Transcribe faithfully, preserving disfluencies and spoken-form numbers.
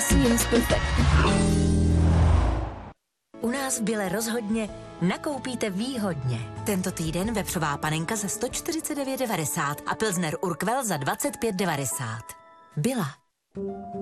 seems perfect. U nás v Bile rozhodně nakoupíte výhodně. Tento týden vepřová panenka za sto čtyřicet devět devadesát a pilsner Urquell za dvacet pět devadesát. Billa.